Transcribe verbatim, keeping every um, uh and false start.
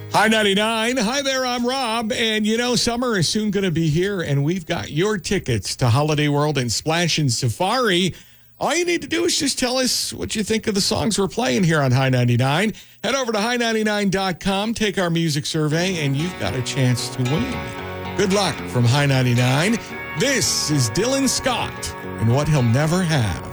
Hi ninety-nine. Hi there, I'm Rob. And you know, summer is soon going to be here, and we've got your tickets to Holiday World and Splash and Safari. All you need to do is just tell us what you think of the songs we're playing here on Hi ninety-nine. Head over to hi ninety-nine dot com, take our music survey, and you've got a chance to win. Good luck from Hi ninety-nine. This is Dylan Scott and What He'll Never Have.